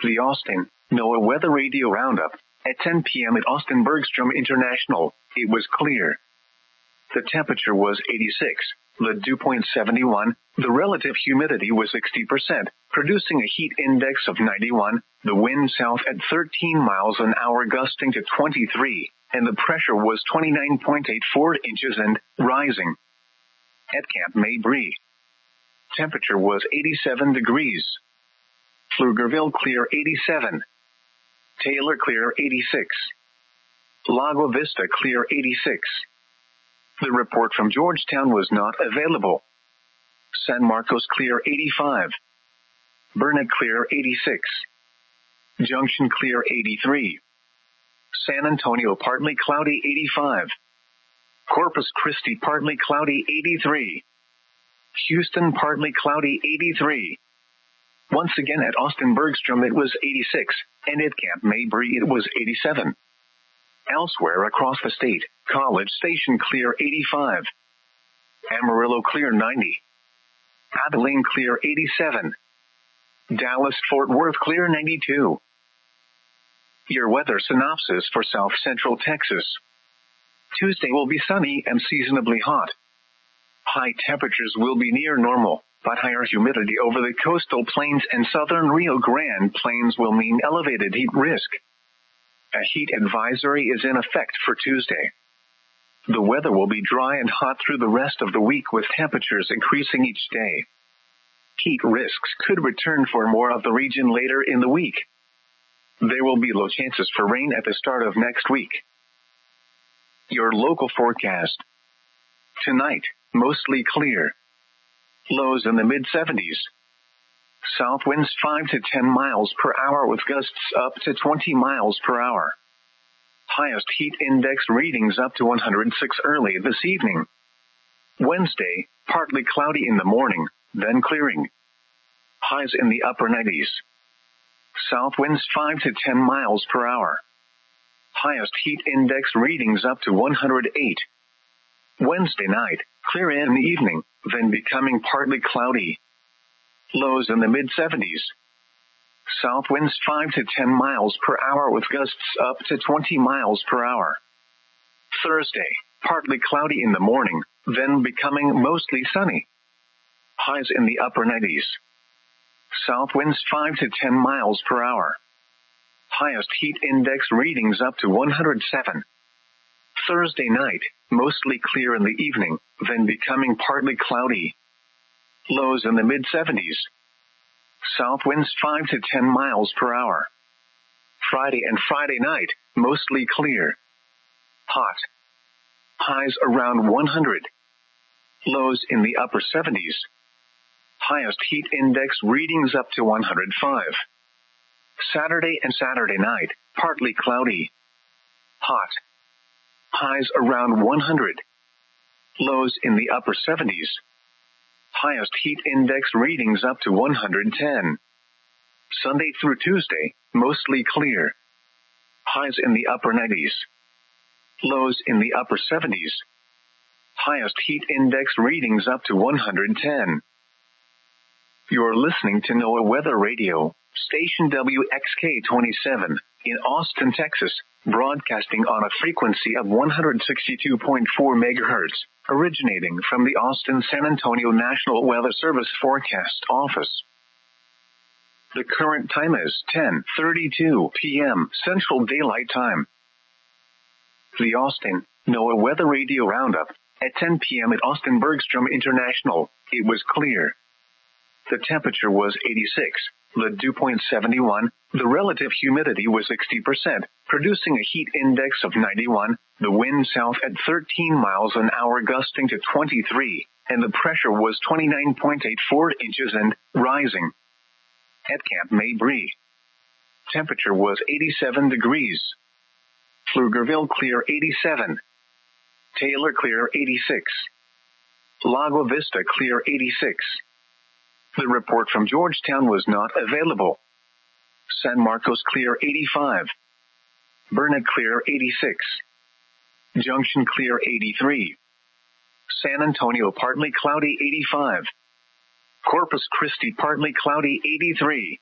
The Austin, NOAA Weather Radio Roundup. At 10 p.m. at Austin Bergstrom International, it was clear. The temperature was 86, the dew point 71, the relative humidity was 60%, producing a heat index of 91, the wind south at 13 miles an hour gusting to 23, and the pressure was 29.84 inches and rising. At Camp Mabry, temperature was 87 degrees. Pflugerville clear 87. Taylor clear 86. Lago Vista clear 86. The report from Georgetown was not available. San Marcos clear 85. Burnet clear 86. Junction clear 83. San Antonio partly cloudy 85. Corpus Christi partly cloudy 83. Houston partly cloudy 83. Once again at Austin Bergstrom it was 86, and at Camp Mabry it was 87. Elsewhere across the state, College Station clear 85. Amarillo clear 90. Abilene clear 87. Dallas Fort Worth clear 92. Your weather synopsis for South Central Texas. Tuesday will be sunny and seasonably hot. High temperatures will be near normal, but higher humidity over the coastal plains and southern Rio Grande plains will mean elevated heat risk. A heat advisory is in effect for Tuesday. The weather will be dry and hot through the rest of the week with temperatures increasing each day. Heat risks could return for more of the region later in the week. There will be low chances for rain at the start of next week. Your local forecast. Tonight, mostly clear. Lows in the mid-70s. South winds 5 to 10 miles per hour with gusts up to 20 miles per hour. Highest heat index readings up to 106 early this evening. Wednesday, partly cloudy in the morning, then clearing. Highs in the upper 90s. South winds 5 to 10 miles per hour. Highest heat index readings up to 108. Wednesday night, clear in the evening, then becoming partly cloudy. Lows in the mid-70s. South winds 5 to 10 miles per hour with gusts up to 20 miles per hour. Thursday, partly cloudy in the morning, then becoming mostly sunny. Highs in the upper 90s. South winds 5 to 10 miles per hour. Highest heat index readings up to 107. Thursday night, mostly clear in the evening, then becoming partly cloudy. Lows in the mid-70s. South winds 5 to 10 miles per hour. Friday and Friday night, mostly clear. Hot. Highs around 100. Lows in the upper 70s. Highest heat index readings up to 105. Saturday and Saturday night, partly cloudy. Hot. Highs around 100. Lows in the upper 70s. Highest heat index readings up to 110. Sunday through Tuesday, mostly clear. Highs in the upper 90s. Lows in the upper 70s. Highest heat index readings up to 110. You're listening to NOAA Weather Radio, station WXK-27, in Austin, Texas, broadcasting on a frequency of 162.4 megahertz, originating from the Austin-San Antonio National Weather Service Forecast Office. The current time is 10:32 p.m. Central Daylight Time. The Austin, NOAA Weather Radio Roundup. At 10 p.m. at Austin Bergstrom International, it was clear. The temperature was 86, the dew point 71, the relative humidity was 60%, producing a heat index of 91, the wind south at 13 miles an hour gusting to 23, and the pressure was 29.84 inches and rising. At Camp Mabry, temperature was 87 degrees. Pflugerville clear 87. Taylor clear 86. Lago Vista clear 86. The report from Georgetown was not available. San Marcos clear 85. Burnet clear 86. Junction clear 83. San Antonio partly cloudy 85. Corpus Christi partly cloudy 83.